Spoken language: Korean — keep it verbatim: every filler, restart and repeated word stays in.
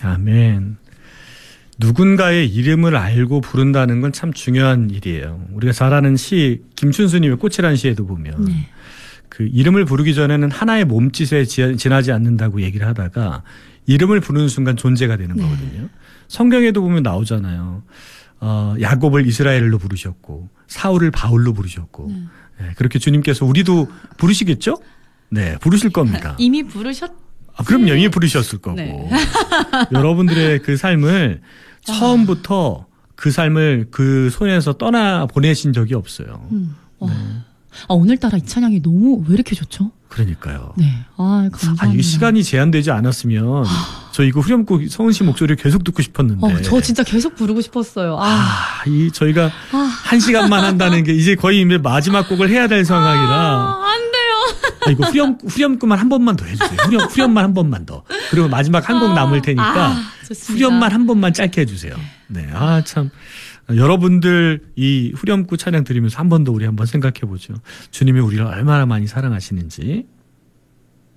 아멘. 누군가의 이름을 알고 부른다는 건 참 중요한 일이에요. 우리가 잘 아는 시, 김춘수님의 꽃이라는 시에도 보면 네. 그 이름을 부르기 전에는 하나의 몸짓에 지나지 않는다고 얘기를 하다가 이름을 부르는 순간 존재가 되는 네. 거거든요. 성경에도 보면 나오잖아요. 어, 야곱을 이스라엘로 부르셨고 사울을 바울로 부르셨고 네. 네, 그렇게 주님께서 우리도 부르시겠죠? 네, 부르실 겁니다. 이미 부르셨 아, 그럼요. 이미 부르셨을 거고. 네. 여러분들의 그 삶을 처음부터 그 삶을 그 손에서 떠나 보내신 적이 없어요. 음. 네. 아, 오늘따라 이 찬양이 너무 왜 이렇게 좋죠? 그러니까요. 네. 아, 감사합니다. 아, 이 시간이 제한되지 않았으면 저 이거 후렴구 성은 씨 목소리를 계속 듣고 싶었는데. 어, 저 진짜 계속 부르고 싶었어요. 아, 아 이 저희가 아. 한 시간만 한다는 게 이제 거의 마지막 곡을 해야 될 상황이라. 아, 안 돼요. 아, 이거 후렴 후렴구만 한 번만 더 해주세요. 후렴 후렴만 한 번만 더. 그리고 마지막 한 곡 아. 남을 테니까 아, 후렴만 한 번만 짧게 해주세요. 네. 아 참. 여러분들 이 후렴구 찬양 들으면서 한 번 더 우리 한번 생각해 보죠. 주님이 우리를 얼마나 많이 사랑하시는지.